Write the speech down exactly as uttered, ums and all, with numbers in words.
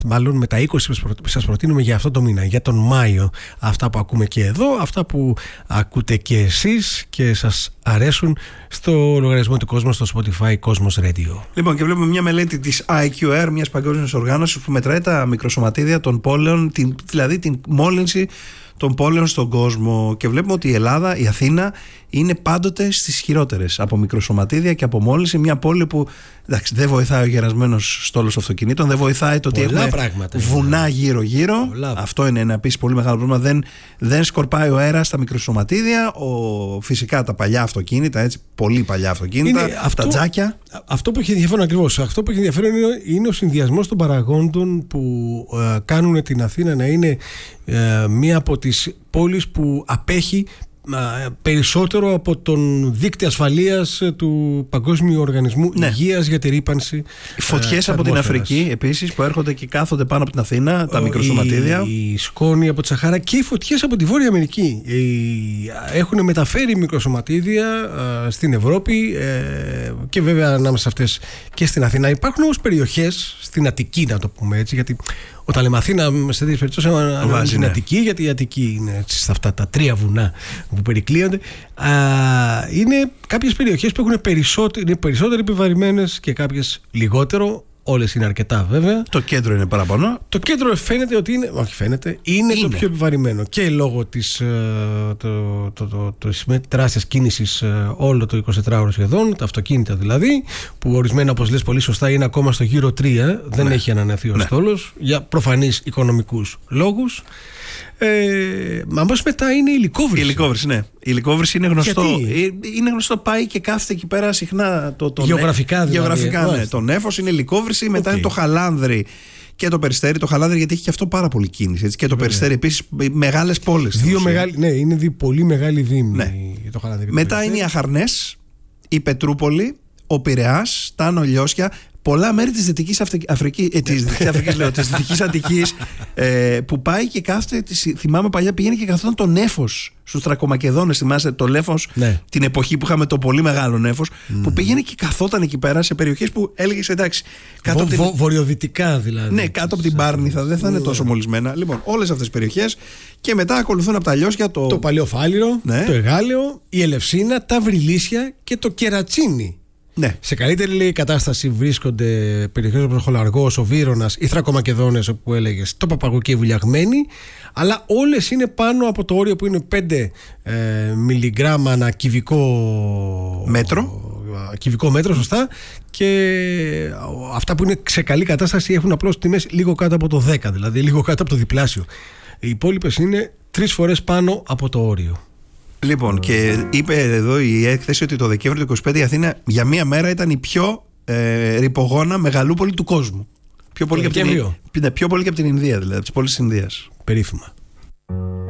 Μάλλον με τα είκοσι που σας προτείνουμε για αυτό το μήνα, για τον Μάιο. Αυτά που ακούμε και εδώ, αυτά που ακούτε και εσείς και σας αρέσουν στο λογαριασμό του Κόσμος, στο Spotify Cosmos Radio. Λοιπόν, και βλέπουμε μια μελέτη της άι κιου αρ, μιας παγκόσμιας οργάνωσης που μετράει τα μικροσωματίδια των πόλεων, την, δηλαδή την μόλυνση των πόλεων στον κόσμο. Και βλέπουμε ότι η Ελλάδα, η Αθήνα, είναι πάντοτε στις χειρότερες από μικροσωματίδια και από μόλυνση. Μια πόλη που, εντάξει, δεν βοηθάει ο γερασμένος στόλος αυτοκινήτων, δεν βοηθάει το ότι πολλά έχουμε πράγματα, βουνά γύρω-γύρω. Πολλά. Αυτό είναι ένα επίσης πολύ μεγάλο πρόβλημα. Δεν, δεν σκορπάει ο αέρας στα μικροσωματίδια. Ο, φυσικά τα παλιά αυτοκίνητα, έτσι, πολύ παλιά αυτοκίνητα, Είναι αυτό, τα τζάκια. Αυτό που έχει ενδιαφέρον ακριβώς, αυτό που έχει ενδιαφέρον είναι, είναι ο συνδυασμός των παραγόντων που ε, κάνουν την Αθήνα να είναι ε, μία από τις πόλεις που απέχει περισσότερο από τον δείκτη ασφαλείας του Παγκόσμιου Οργανισμού ναι. Υγείας για τη ρήπανση. Φωτιές ε, από την Αφρική επίσης που έρχονται και κάθονται πάνω από την Αθήνα, τα μικροσωματίδια. Η, η σκόνη από τη Σαχάρα και οι φωτιές από τη Βόρεια Αμερική έχουν μεταφέρει μικροσωματίδια ε, στην Ευρώπη ε, και βέβαια ανάμεσα αυτές και στην Αθήνα. Υπάρχουν όμως περιοχές στην Αττική, να το πούμε έτσι, γιατί όταν λέμε Αθήνα, σε τέτοιες περιπτώσεις αναφέρουμε την Αττική, γιατί η Αττική είναι έτσι, στα αυτά τα τρία βουνά που περικλείονται. Α, είναι κάποιες περιοχές που έχουν περισσότερο, είναι περισσότερο επιβαρημένες και κάποιες λιγότερο. Όλες είναι αρκετά βέβαια. Το κέντρο είναι παραπάνω. Το κέντρο φαίνεται ότι είναι, όχι φαίνεται, είναι, είναι. το πιο επιβαρημένο και λόγω της το, το, το, το, το, τεράστιας κίνησης όλο το εικοσιτετράωρο σχεδόν, τα αυτοκίνητα δηλαδή, που ορισμένα, όπως λες πολύ σωστά, είναι ακόμα στο γύρο τρία, δεν ναι. έχει ανανεωθεί ο ναι. στόλος για προφανείς οικονομικούς λόγους. Ε, μα όμως μετά είναι η λικόβρηση. Η λικόβρηση, ναι. Η λικόβρηση είναι γνωστό. Γιατί? Είναι γνωστό, πάει και κάθεται εκεί πέρα συχνά. Το, το γεωγραφικά δηλαδή. Γεωγραφικά, ναι. Το νέφος είναι η λικόβρηση, μετά okay. είναι το Χαλάνδρη και το Περιστέρι. Το Χαλάνδρη γιατί έχει και αυτό πάρα πολύ κίνηση. Έτσι, και το Περιστέρι επίσης, μεγάλες πόλεις. Δύο μεγάλη, ναι, είναι δύο πολύ μεγάλη δήμη. Ναι. Το Χαλάνδρη και το μετά είναι οι Αχαρνές, η Πετρούπολη, ο Πειραιάς, τα Νολιώσια. Πολλά μέρη της Δυτικής Αφρικής, ε, της Δυτικής Αφρικής λέω, της Δυτικής Αττικής ε, που πάει και κάθεται, θυμάμαι παλιά πήγαινε και καθόταν το νέφος στους Τρακομακεδόνες, θυμάσαι το νέφος, ναι. την εποχή που είχαμε το πολύ μεγάλο νέφος, mm. που πήγαινε και καθόταν εκεί πέρα σε περιοχές που έλεγες εντάξει. Βο, την... βο, βορειοδυτικά δηλαδή. Ναι, κάτω από την Πάρνηθα, δεν θα είναι τόσο μολυσμένα. Λοιπόν, όλες αυτές τις περιοχές και μετά ακολουθούν από τα Λιώσια το. Το Παλαιοφάλιρο, ναι. το Εγάλεο, η Ελευσίνα, τα Βρυλίσια και το Κερατσίνι. Ναι. Σε καλύτερη λέει, κατάσταση βρίσκονται περιοχές όπως ο Χολαργός, ο Βύρωνας, οι Θρακομακεδόνες, όπου έλεγες, το Παπαγού και η Βουλιαγμένη, αλλά όλες είναι πάνω από το όριο που είναι πέντε ε, μιλιγκράμμα ανά κυβικό μέτρο. Κυβικό μέτρο, σωστά. Και αυτά που είναι σε καλή κατάσταση έχουν απλώς τιμές λίγο κάτω από το δέκα, δηλαδή λίγο κάτω από το διπλάσιο. Οι υπόλοιπες είναι τρεις φορές πάνω από το όριο. Λοιπόν, και είπε εδώ η έκθεση ότι το Δεκέμβριο του είκοσι πέντε η Αθήνα για μία μέρα ήταν η πιο ε, ρυπογόνα μεγαλούπολη του κόσμου. Πιο πολύ, και από την, πιο πολύ και από την Ινδία, δηλαδή, από τις πόλεις της Ινδίας. Περίφημα.